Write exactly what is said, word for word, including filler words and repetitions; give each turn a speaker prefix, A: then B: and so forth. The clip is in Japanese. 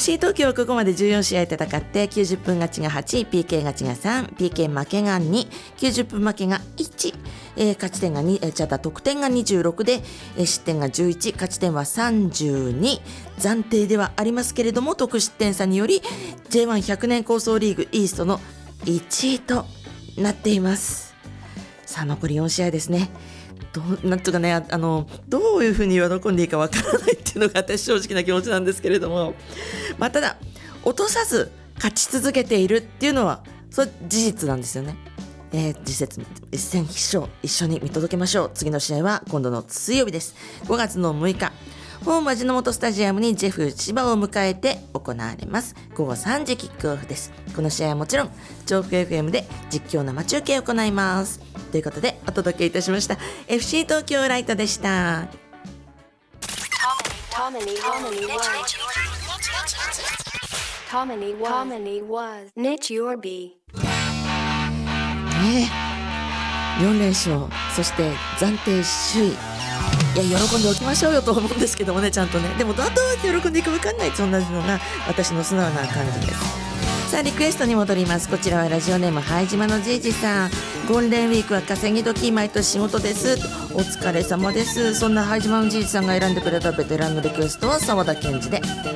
A: シー 東京はここまでじゅうよん試合戦ってきゅうじゅっぷん勝ちがはち、 ピーケー 勝ちがさん、 ピーケー 負けがに、きゅうじゅっぷん負けがいち、えー、勝ち点がに、えー、じゃあ得点がにじゅうろくで、えー、失点がじゅういち、勝ち点はさんじゅうに、暫定ではありますけれども得失点差により ジェイワンひゃく 年構想リーグイーストのいちいとなっています。さあ残りよん試合ですね。どうなんとかね、ああのどういうふうに喜んでいいかわからないっていうのが私正直な気持ちなんですけれども、まあ、ただ落とさず勝ち続けているっていうのはそれ事実なんですよね。えー、次節一戦必勝一緒に見届けましょう。次の試合は今度の水曜日です。ごがつのむいか、ホーム味の素スタジアムにジェフ千葉を迎えて行われます。ごごさんじキックオフです。この試合はもちろん調布 エフエム で実況生中継を行います。ということでお届けいたしました エフシー 東京ライトでした。ねえ、よん連勝、そして暫定首位、いや喜んでおきましょうよと思うんですけどもね、ちゃんとね。でもどうやって喜んでいくか分かんない、そんなのが私の素直な感じです。さあリクエストに戻ります。こちらはラジオネームはい島のじいじさん。ゴールデンウィークは稼ぎ時、毎年仕事です。お疲れ様です。そんなはい島のじいじさんが選んでくれたベテランのリクエストは沢田研二で